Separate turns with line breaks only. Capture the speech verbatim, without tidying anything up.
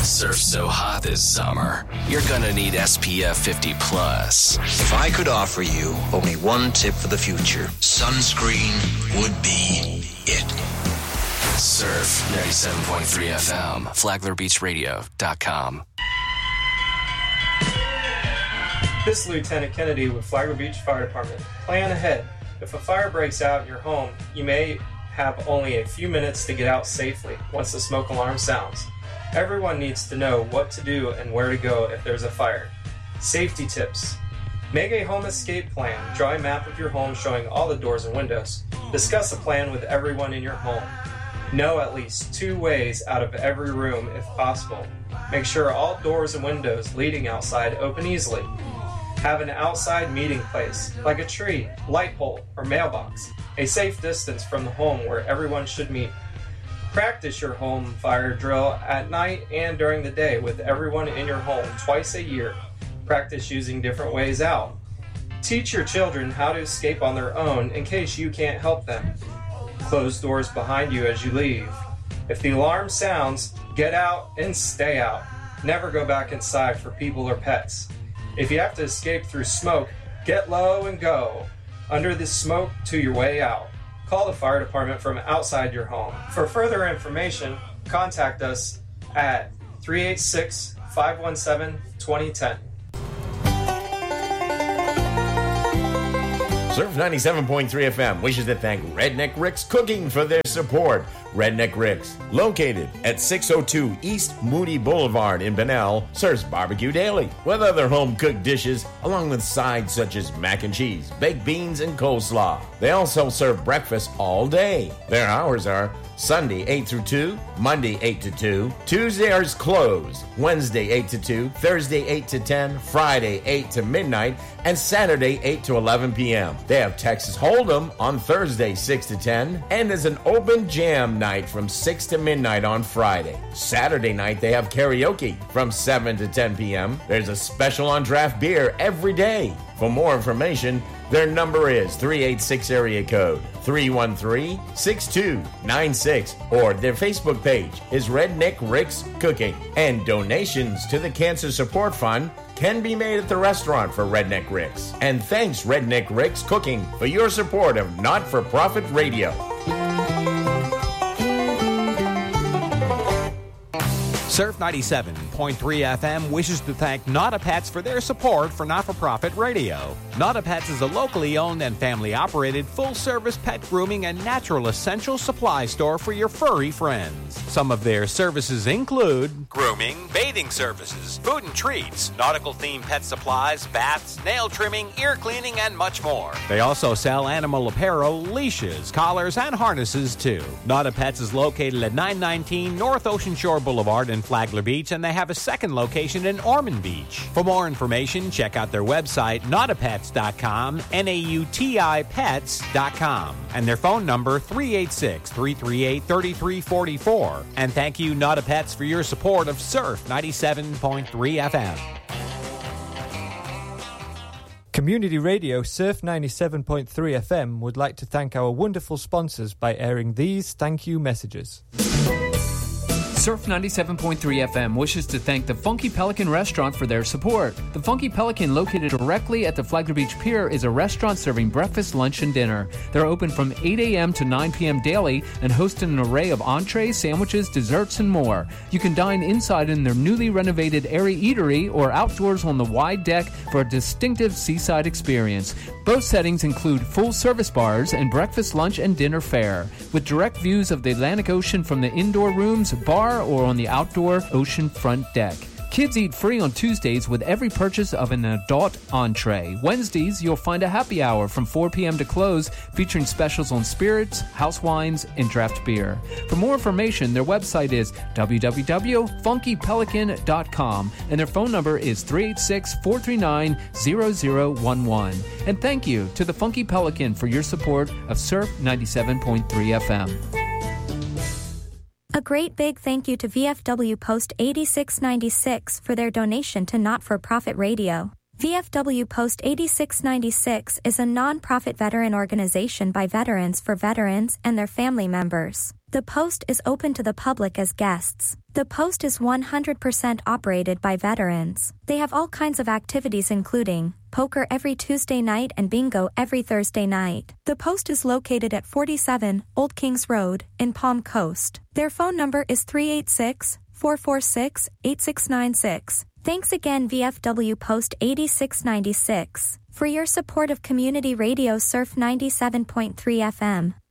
Surf so hot this summer, you're gonna need S P F fifty plus.
If I could offer you only one tip for the future, sunscreen would be it.
Surf ninety-seven point three F M, Flagler Beach Radio dot com.
This is Lieutenant Kennedy with Flagler Beach Fire Department. Plan ahead. If a fire breaks out in your home, you may have only a few minutes to get out safely once the smoke alarm sounds. Everyone needs to know what to do and where to go if there's a fire. Safety tips. Make a home escape plan. Draw a map of your home showing all the doors and windows. Discuss a plan with everyone in your home. Know at least two ways out of every room if possible. Make sure all doors and windows leading outside open easily. Have an outside meeting place, like a tree, light pole, or mailbox, a safe distance from the home where everyone should meet. Practice your home fire drill at night and during the day with everyone in your home twice a year. Practice using different ways out. Teach your children how to escape on their own in case you can't help them. Close doors behind you as you leave. If the alarm sounds, get out and stay out. Never go back inside for people or pets. If you have to escape through smoke, get low and go under the smoke to your way out. Call the fire department from outside your home. For further information, contact us at three eight six, five one seven, two zero one zero.
Surf ninety-seven point three F M wishes to thank Redneck Rick's Cooking for their support. Redneck Rick's, located at six oh two East Moody Boulevard in Bunnell, serves barbecue daily with other home-cooked dishes along with sides such as mac and cheese, baked beans, and coleslaw. They also serve breakfast all day. Their hours are Sunday eight through two, Monday eight to two, Tuesday is closed, Wednesday eight to two, Thursday eight to ten, Friday eight to midnight, and Saturday eight to eleven p.m. They have Texas Hold'em on Thursday six to ten, and is an open jam night from six to midnight on Friday. Saturday night they have karaoke from seven to ten p.m. There's a special on draft beer every day. For more information, their number is three eight six area code three one three, six two nine six, or their Facebook page is Redneck Rick's Cooking. And donations to the Cancer Support Fund can be made at the restaurant for Redneck Rick's. And thanks Redneck Rick's Cooking for your support of not-for-profit radio.
Surf ninety-seven point three F M wishes to thank Not A Pets for their support for not-for-profit radio. Not A Pets is a locally owned and family-operated full-service pet grooming and natural essential supply store for your furry friends. Some of their services include grooming, bathing services, food and treats, nautical-themed pet supplies, baths, nail trimming, ear cleaning, and much more. They also sell animal apparel, leashes, collars, and harnesses, too. Not A Pets is located at nine nineteen North Ocean Shore Boulevard in Flagler Beach, and they have a second location in Ormond Beach. For more information, check out their website, not a pets dot com, N A U T I pets dot com, and their phone number, three eight six, three three eight, three three four four. And thank you, Not A Pets, for your support of Surf ninety-seven point three F M.
Community Radio Surf ninety-seven point three F M would like to thank our wonderful sponsors by airing these thank you messages.
Surf ninety-seven point three F M wishes to thank the Funky Pelican Restaurant for their support. The Funky Pelican, located directly at the Flagler Beach Pier, is a restaurant serving breakfast, lunch, and dinner. They're open from eight a.m. to nine p.m. daily and host an array of entrees, sandwiches, desserts, and more. You can dine inside in their newly renovated airy eatery or outdoors on the wide deck for a distinctive seaside experience. Both settings include full-service bars and breakfast, lunch, and dinner fare, with direct views of the Atlantic Ocean from the indoor rooms, bar, or on the outdoor ocean front deck. Kids eat free on Tuesdays with every purchase of an adult entree. Wednesdays, you'll find a happy hour from four p.m. to close, featuring specials on spirits, house wines, and draft beer. For more information, their website is w w w dot funky pelican dot com, and their phone number is three eight six, four three nine, zero zero one one. And thank you to the Funky Pelican for your support of Surf ninety-seven point three F M.
A great big thank you to V F W Post eighty-six ninety-six for their donation to Not-for-Profit Radio. V F W Post eighty-six ninety-six is a non-profit veteran organization by veterans for veterans and their family members. The Post is open to the public as guests. The Post is one hundred percent operated by veterans. They have all kinds of activities including poker every Tuesday night and bingo every Thursday night. The Post is located at forty-seven Old Kings Road in Palm Coast. Their phone number is three eight six, four four six, eight six nine six. Thanks again V F W Post eighty-six ninety-six for your support of Community Radio Surf ninety-seven point three F M.